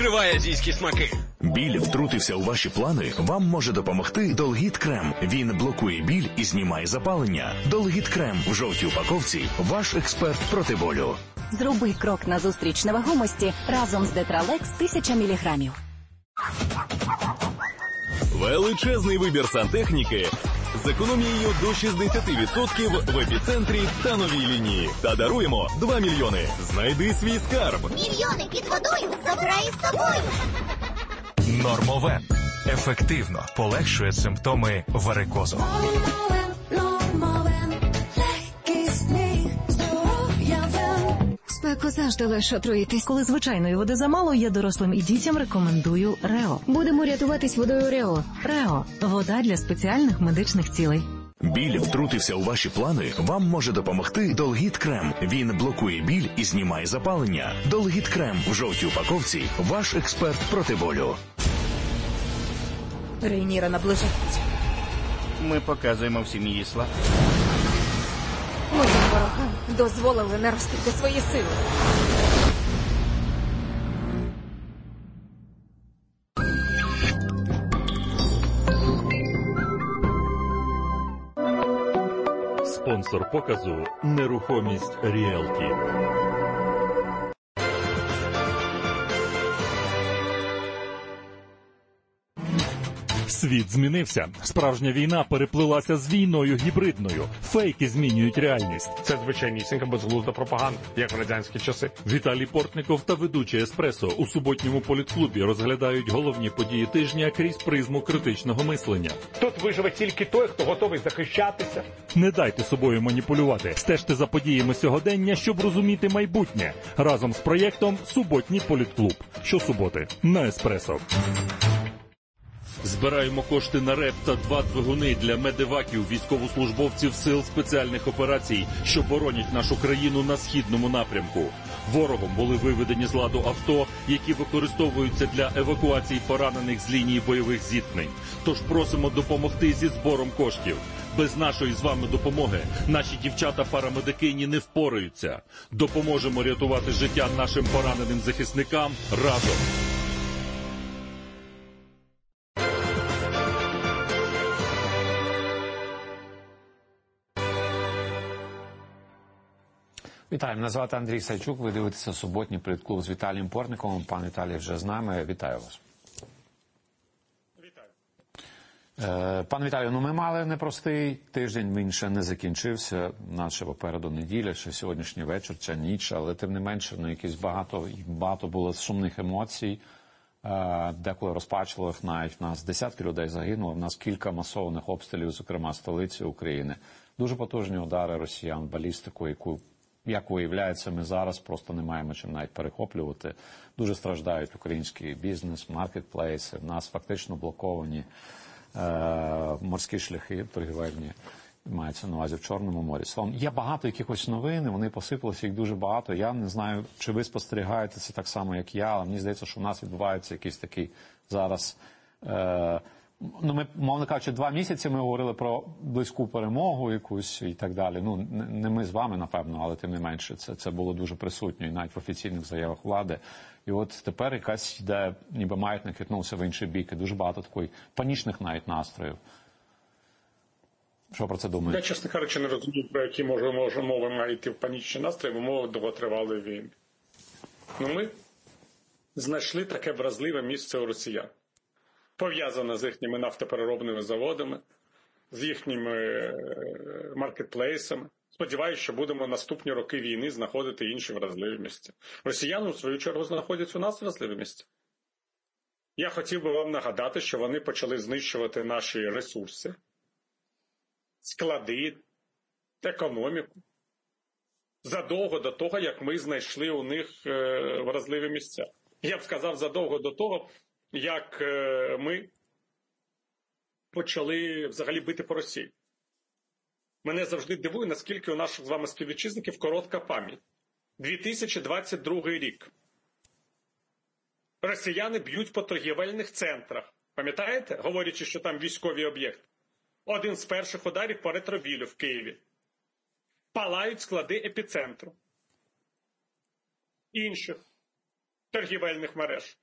відкривай азійські смаки. Біль втрутився у ваші плани? Вам може допомогти Долгіт Крем. Він блокує біль і знімає запалення. Долгіт Крем в жовтій упаковці – ваш експерт проти болю. Зроби крок назустріч невагомості разом з Детралекс 1000 мг. Величезний вибір сантехніки з економією до 60% в епіцентрі та новій лінії. Та даруємо 2 мільйони. Знайди свій скарб. Мільйони під водою забирай з собою. Нормовен. Ефективно полегшує симптоми варикозу. Спеку завжди легше отруїтись. Коли звичайної води замало, я дорослим і дітям рекомендую Рео. Будемо рятуватись водою Рео. Рео – вода для спеціальних медичних цілей. Біль втрутився у ваші плани? Вам може допомогти Долгіт Крем. Він блокує біль і знімає запалення. Долгіт Крем в жовтій упаковці – ваш експерт проти болю. Рейніра наближається. Ми показуємо всім її славу. Моїм ворогам дозволили наростити свої сили. Спонсор показу «Нерухомість Ріелті». Світ змінився. Справжня війна переплилася з війною гібридною. Фейки змінюють реальність. Це звичайнісінька безглузда пропаганда, як в радянські часи. Віталій Портников та ведучий «Еспресо» у суботньому політклубі розглядають головні події тижня крізь призму критичного мислення. Тут виживе тільки той, хто готовий захищатися. Не дайте собою маніпулювати. Стежте за подіями сьогодення, щоб розуміти майбутнє. Разом з проєктом «Суботній політклуб». Щосуботи на «Еспресо». Збираємо кошти на РЕП та 2 двигуни для медеваків військовослужбовців сил спеціальних операцій, що боронять нашу країну на східному напрямку. Ворогом були виведені з ладу авто, які використовуються для евакуації поранених з лінії бойових зіткнень. Тож просимо допомогти зі збором коштів. Без нашої з вами допомоги наші дівчата-парамедикині не впораються. Допоможемо рятувати життя нашим пораненим захисникам разом. Вітаю, мене звати Андрій Сайчук, ви дивитеся суботній політклуб з Віталієм Портниковим. Пан Віталій вже з нами. Вітаю вас. Вітаю. Пан Віталію, ми мали непростий тиждень, він ще не закінчився. У нас ще попереду неділя, ще сьогоднішній вечір, ця ніч, але тим не менше, якісь багато було сумних емоцій. Деколи розпачливих навіть. В нас десятки людей загинуло, в нас кілька масованих обстрілів, зокрема столиці України. Дуже потужні удари росіян, балістику, яку, як виявляється, ми зараз просто не маємо чим навіть перехоплювати. Дуже страждають український бізнес, маркетплейси. В нас фактично блоковані морські шляхи торгівельні, мається на увазі в Чорному морі. Словом, є багато якихось новин, вони посипалися, їх дуже багато. Я не знаю, чи ви спостерігаєте це так само, як я, але мені здається, що в нас відбувається якийсь такий зараз... ми, мовно кажучи, 2 місяці ми говорили про близьку перемогу якусь і так далі. Не ми з вами, напевно, але тим не менше. Це було дуже присутньо і навіть в офіційних заявах влади. І от тепер якась йде, ніби маятник хитнувся в інший бік. І дуже багато такої панічних навіть настроїв. Що про це думаєте? Я, чесно кажучи, не розумію, про які може мови має йти в панічні настрої, бо мова довготривалої війни. Ми знайшли таке вразливе місце у росіян. Пов'язане з їхніми нафтопереробними заводами, з їхніми маркетплейсами. Сподіваюся, що будемо наступні роки війни знаходити інші вразливі місця. Росіяни, у свою чергу, знаходять у нас вразливі місця. Я хотів би вам нагадати, що вони почали знищувати наші ресурси, склади, економіку, задовго до того, як ми знайшли у них вразливі місця. Я б сказав, задовго до того, як ми почали взагалі бити по Росії. Мене завжди дивує, наскільки у наших з вами співвітчизників коротка пам'ять. 2022 рік. Росіяни б'ють по торгівельних центрах. Пам'ятаєте? Говорячи, що там військові об'єкти. Один з перших ударів по Ретровілю в Києві. Палають склади епіцентру. Інших торгівельних мереж.